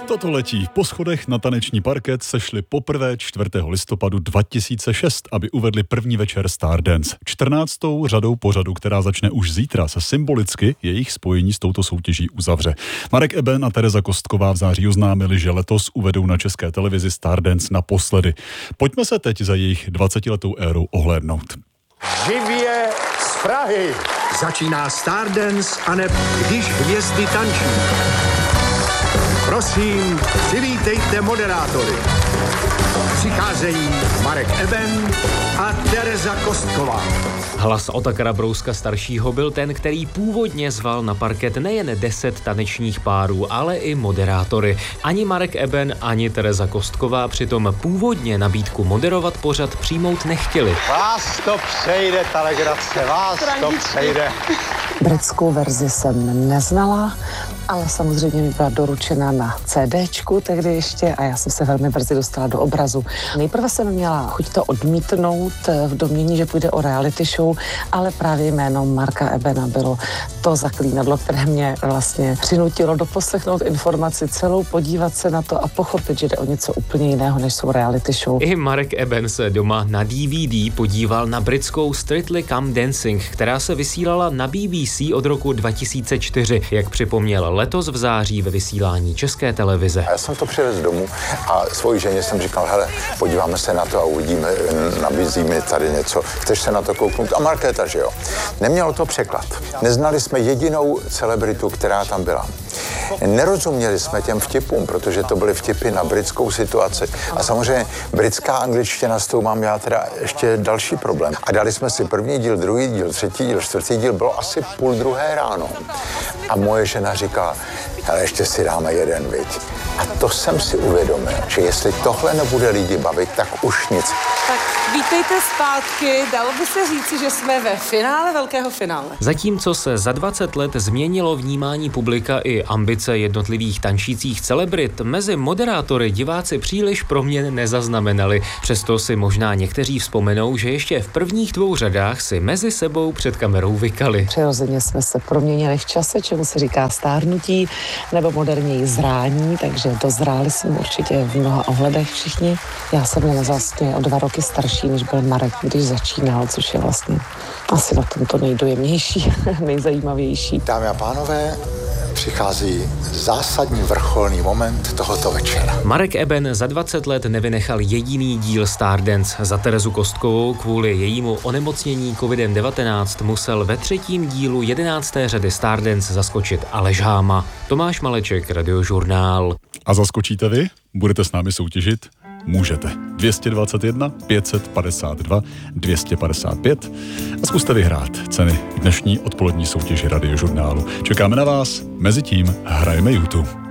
Toto letí. Po schodech na taneční parket sešli poprvé 4. listopadu 2006, aby uvedli první večer Stardance. 14. řadou pořadu, která začne už zítra, se symbolicky jejich spojení s touto soutěží uzavře. Marek Eben a Tereza Kostková v září oznámili, že letos uvedou na České televizi Stardance naposledy. Pojďme se teď za jejich 20letou érou ohlédnout. Živě z Prahy. Začíná Stardance a neb když hvězdy tančí. Prosím, přivítejte moderátory. Přicházejí Marek Eben a Tereza Kostková. Hlas Otakara Brouska staršího byl ten, který původně zval na parket nejen 10 tanečních párů, ale i moderátory. Ani Marek Eben, ani Tereza Kostková přitom původně nabídku moderovat pořad přijmout nechtěli. Vás to přejde, ta legrace, vás to přejde. Britskou verzi jsem neznala, ale samozřejmě mi byla doručena na CDčku tehdy ještě a já jsem se velmi brzy dostala do obrazu. Nejprve jsem měla chuť to odmítnout v domnění, že půjde o reality show, ale právě jméno Marka Ebena bylo to zaklínadlo, které mě vlastně přinutilo doposlechnout informaci celou, podívat se na to a pochopit, že jde o něco úplně jiného, než jsou reality show. I Marek Eben se doma na DVD podíval na britskou Strictly Come Dancing, která se vysílala na BBC od roku 2004, jak připomněl letos v září ve vysílání České televize. Já jsem to přivez domů a svojí ženě jsem říkal, hele, podíváme se na to a uvidíme, nabízí mi tady něco, chceš se na to kouknout? A Markéta, že jo. Nemělo to překlad. Neznali jsme jedinou celebritu, která tam byla. Nerozuměli jsme těm vtipům, protože to byly vtipy na britskou situaci. A samozřejmě britská angličtina, s tou mám já teda ještě další problém. A dali jsme si první díl, druhý díl, třetí díl, čtvrtý díl, bylo asi 1:30 ráno. A moje žena říká, ale ještě si dáme jeden, viď. A to jsem si uvědomil, že jestli tohle nebude lidi bavit, tak už nic. Tak vítejte zpátky, dalo by se říci, že jsme ve finále velkého finále. Zatímco se za 20 let změnilo vnímání publika i ambice jednotlivých tančících celebrit, mezi moderátory diváci příliš proměn nezaznamenali. Přesto si možná někteří vzpomenou, že ještě v prvních 2 řadách si mezi sebou před kamerou vykali. Přirozeně jsme se proměnili v čase, čemu se říká stárnutí, nebo moderněji zrání, takže dozráli jsme určitě v mnoha ohledech všichni. Já jsem měla vlastně o 2 roky starší, než byl Marek, když začínal, což je vlastně asi na tom to nejdojemnější, nejzajímavější. Dámy a pánové, přichází zásadní vrcholný moment tohoto večera. Marek Eben za 20 let nevynechal jediný díl Stardance. Za Terezu Kostkovou kvůli jejímu onemocnění COVID-19 musel ve 3. dílu 11. řady Stardance zaskočit Aleš Háma. Tomáš Maleček, Radiožurnál. A zaskočíte vy? Budete s námi soutěžit? Můžete. 221 552 255 a zkuste vyhrát ceny dnešní odpolední soutěži Radiožurnálu. Čekáme na vás, mezitím hrajeme YouTube.